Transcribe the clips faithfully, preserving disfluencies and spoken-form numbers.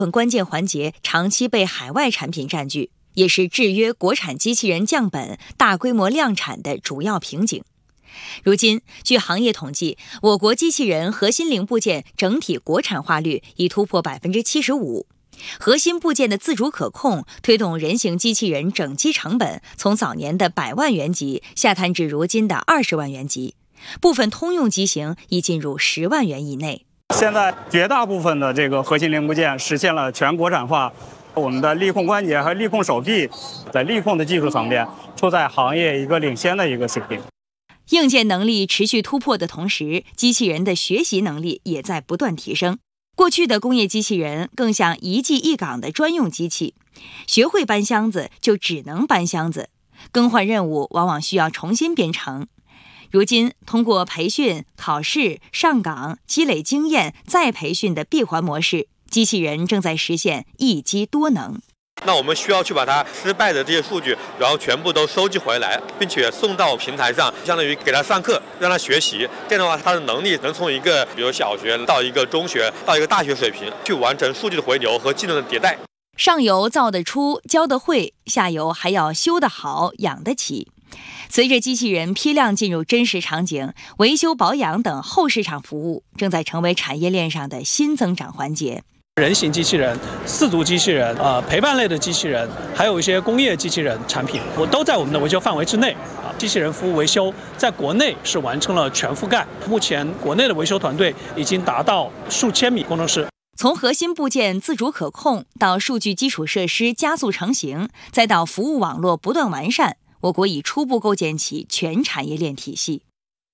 本关键环节长期被海外产品占据，也是制约国产机器人降本、大规模量产的主要瓶颈。如今，据行业统计，我国机器人核心零部件整体国产化率已突破百分之七十五。核心部件的自主可控，推动人形机器人整机成本从早年的百万元级下探至如今的二十万元级，部分通用机型已进入十万元以内。 现在绝大部分的这个核心零部件实现了全国产化，我们的力控关节和力控手臂在力控的技术层面处在行业一个领先的一个水平。 硬件能力持续突破的同时，机器人的学习能力也在不断提升。过去的工业机器人更像一技一岗的专用机器，学会搬箱子就只能搬箱子，更换任务往往需要重新编程。如今，通过培训、考试、上岗、积累经验、再培训的闭环模式，机器人正在实现一机多能。 那我们需要去把它失败的这些数据，然后全部都收集回来，并且送到平台上，相当于给他上课，让他学习。这样的话，他的能力能从一个比如小学到一个中学到一个大学水平，去完成数据的回流和技能的迭代。 上游造得出、教得会，下游还要修得好、养得起。随着机器人批量进入真实场景，维修保养等后市场服务正在成为产业链上的新增长环节。 人形机器人、四足机器人、呃陪伴类的机器人，还有一些工业机器人产品，我都在我们的维修范围之内。啊，机器人服务维修在国内是完成了全覆盖。目前国内的维修团队已经达到数千名工程师。 从核心部件自主可控到数据基础设施加速成型，再到服务网络不断完善，我国已初步构建起全产业链体系。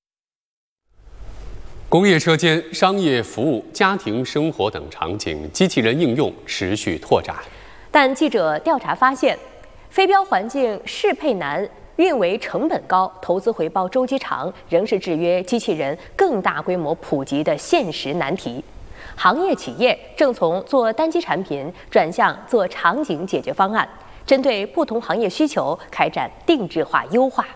工业车间、商业服务、家庭生活等场景，机器人应用持续拓展。 但记者调查发现，非标环境适配难、运维成本高、投资回报周期长，仍是制约机器人更大规模普及的现实难题。行业企业正从做单机产品转向做场景解决方案，针对不同行业需求开展定制化优化。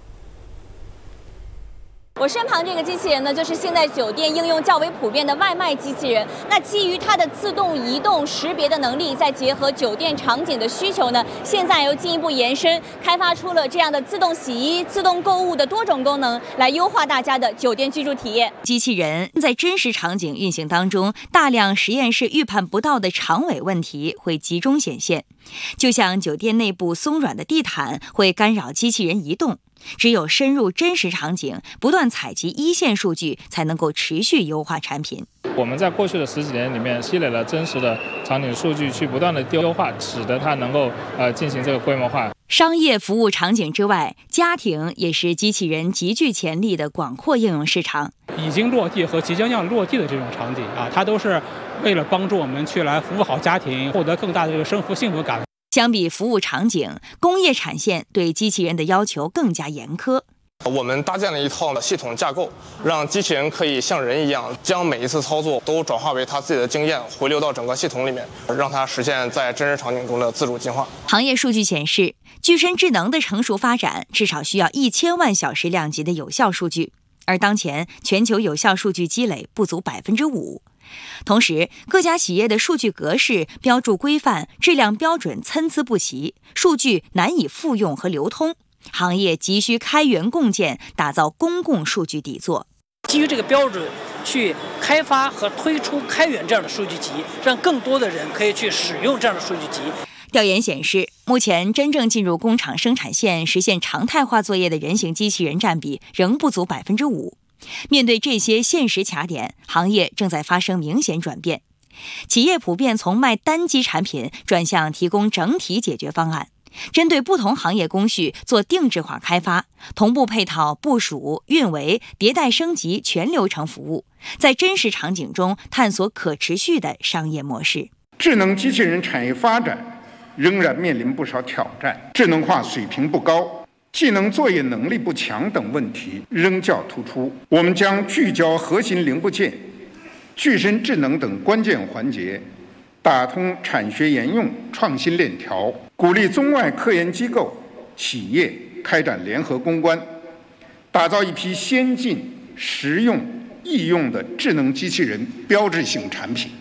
我身旁这个机器人呢，就是现在酒店应用较为普遍的外卖机器人。那基于它的自动移动识别的能力，再结合酒店场景的需求呢，现在又进一步延伸，开发出了这样的自动洗衣、自动购物的多种功能，来优化大家的酒店居住体验。 机器人在真实场景运行当中，大量实验室预判不到的长尾问题会集中显现，就像酒店内部松软的地毯会干扰机器人移动。只有深入真实场景，不断采集一线数据，才能够持续优化产品。 我们在过去的十几年里面积累了真实的场景数据，去不断的优化，使得它能够呃进行这个规模化。 商业服务场景之外，家庭也是机器人极具潜力的广阔应用市场。 已经落地和即将要落地的这种场景啊，它都是为了帮助我们去来服务好家庭，获得更大的这个生活幸福感。 相比服务场景，工业产线对机器人的要求更加严苛。 我们搭建了一套系统架构，让机器人可以像人一样，将每一次操作都转化为他自己的经验，回流到整个系统里面，让它实现在真实场景中的自主进化。 行业数据显示，具身智能的成熟发展至少需要一千万小时量级的有效数据，而当前全球有效数据积累不足百分之五。同时，各家企业的数据格式、标注规范、质量标准参差不齐，数据难以复用和流通。行业急需开源共建，打造公共数据底座。 基于这个标准，去开发和推出开源这样的数据集，让更多的人可以去使用这样的数据集。 调研显示，目前真正进入工厂生产线实现常态化作业的人形机器人占比仍不足百分之五。面对这些现实卡点，行业正在发生明显转变。企业普遍从卖单机产品转向提供整体解决方案，针对不同行业工序做定制化开发，同步配套部署、运维、迭代升级全流程服务，在真实场景中探索可持续的商业模式。 智能机器人产业发展仍然面临不少挑战，智能化水平不高，技能作业能力不强等问题仍较突出。我们将聚焦核心零部件、具身智能等关键环节，打通产学研用创新链条，鼓励中外科研机构、企业开展联合攻关，打造一批先进、实用、易用的智能机器人标志性产品。